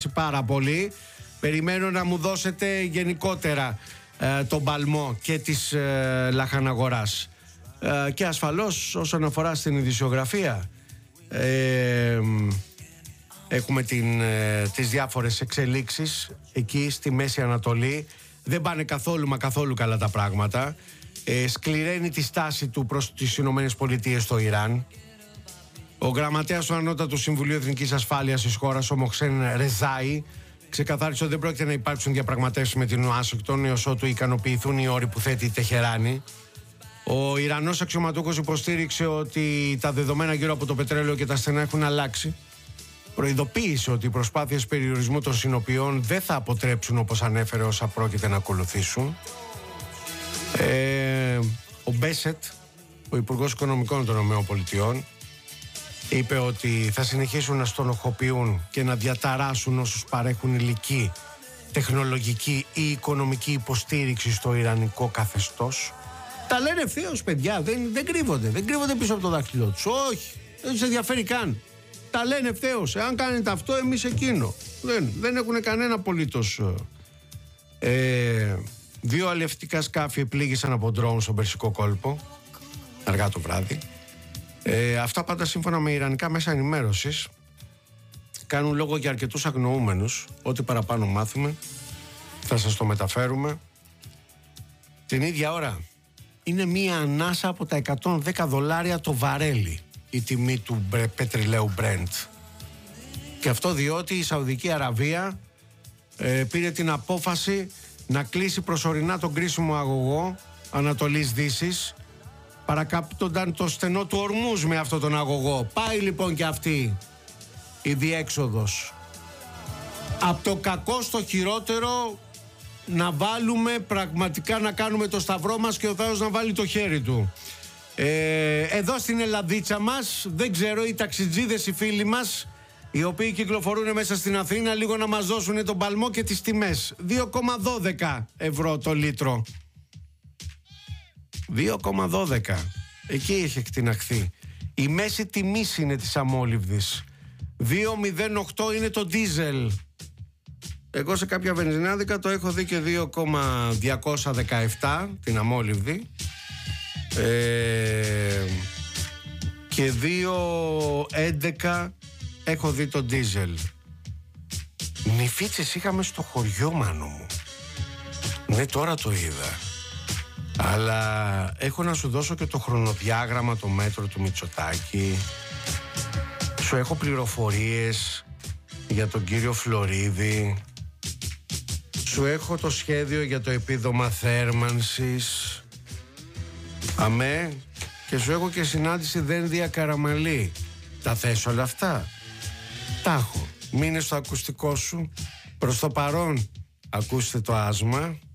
πάρα πολύ. Περιμένω να μου δώσετε γενικότερα τον παλμό και της λαχαναγοράς. Και ασφαλώς όσον αφορά στην ειδησιογραφία, έχουμε τις διάφορες εξελίξεις εκεί στη Μέση Ανατολή. Δεν πάνε καθόλου καλά τα πράγματα. Σκληραίνει τη στάση του προς τις Ηνωμένες Πολιτείες στο Ιράν. Ο γραμματέας του Ανώτατου Συμβουλίου Εθνικής Ασφάλειας της χώρας, ο Μοχσέν Ρεζάι, ξεκαθάρισε ότι δεν πρόκειται να υπάρξουν διαπραγματεύσεις με την Ουάσιγκτον έως ότου ικανοποιηθούν οι όροι που θέτει η Τεχεράνη. Ο Ιρανός αξιωματούχος υποστήριξε ότι τα δεδομένα γύρω από το πετρέλαιο και τα στενά έχουν αλλάξει. Προειδοποίησε ότι οι προσπάθειες περιορισμού των συνοπιών δεν θα αποτρέψουν, όπως ανέφερε, όσα πρόκειται να ακολουθήσουν. Ο Μπέσετ, ο Υπουργός Οικονομικών των ΗΠΑ, είπε ότι θα συνεχίσουν να στενοχοποιούν και να διαταράσσουν όσους παρέχουν υλική, τεχνολογική ή οικονομική υποστήριξη στο ιρανικό καθεστώς. Τα λένε ευθέως, παιδιά, δεν κρύβονται πίσω από το δάχτυλό τους. Όχι, δεν τους ενδιαφέρει καν. Τα λένε ευθέως. Εάν κάνετε αυτό, εμείς εκείνο. Δεν έχουν κανένα απολύτως. 2 αλλιευτικά σκάφη πλήγησαν από ντρόουν στον Περσικό κόλπο αργά το βράδυ. Αυτά πάντα σύμφωνα με ιρανικά μέσα ενημέρωσης. Κάνουν λόγο για αρκετούς αγνοούμενους. Ό,τι παραπάνω μάθουμε θα σας το μεταφέρουμε. Την ίδια ώρα είναι μία ανάσα από τα $110 το βαρέλι η τιμή του πετρελαίου Brent. Και αυτό διότι η Σαουδική Αραβία πήρε την απόφαση να κλείσει προσωρινά τον κρίσιμο αγωγό Ανατολής Δύσης, παρακάπτονταν το στενό του Ορμούζ με αυτόν τον αγωγό. Πάει λοιπόν και αυτή η διέξοδος. Από το κακό στο χειρότερο, να βάλουμε πραγματικά, να κάνουμε το σταυρό μας και ο Θεός να βάλει το χέρι του. Εδώ στην Ελλαδίτσα μας, δεν ξέρω, οι ταξιτζίδες οι φίλοι μας, οι οποίοι κυκλοφορούν μέσα στην Αθήνα, λίγο να μας δώσουν τον παλμό και τις τιμές. 2,12 ευρώ το λίτρο. 2,12. Εκεί έχει εκτιναχθεί. Η μέση τιμής είναι της αμόλυβδης. 2,08 είναι το ντίζελ. Εγώ σε κάποια βενζινάδικα το έχω δει και 2,217 την αμόλυβδη. Και 2,11 έχω δει το ντίζελ. Νηφίτσες είχαμε στο χωριό, μάνο μου. Ναι, τώρα το είδα. Αλλά έχω να σου δώσω και το χρονοδιάγραμμα, το μέτρο του Μητσοτάκη. Σου έχω πληροφορίες για τον κύριο Φλωρίδη. Σου έχω το σχέδιο για το επίδομα θέρμανσης. Αμέ. Και σου έχω και συνάντηση Δένδια Καραμαλή. Τα θες όλα αυτά? Τα έχω. Μείνε στο ακουστικό σου. Προς το παρόν ακούστε το άσμα.